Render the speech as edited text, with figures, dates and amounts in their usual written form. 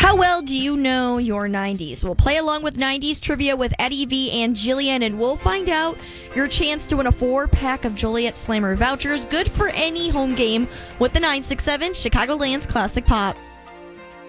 How well do you know your 90s? We'll play along with 90s trivia with Eddie V and Jillian, and we'll find out your chance to win a 4-pack of Joliet Slammer vouchers, good for any home game with the 967 Chicagoland's Classic Pop.